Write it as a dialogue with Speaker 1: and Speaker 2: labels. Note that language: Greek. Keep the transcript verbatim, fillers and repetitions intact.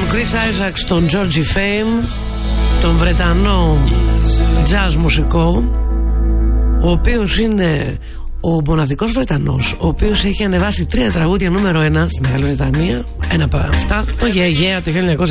Speaker 1: Chris Isaacs, τον Georgie Fame, τον Βρετανό jazz μουσικό, ο οποίος είναι ο μοναδικός Βρετανός ο οποίος έχει ανεβάσει τρία τραγούδια νούμερο ένα στη Μεγάλη Βρετανία. Ένα από αυτά το Yeah Yeah το χίλια εννιακόσια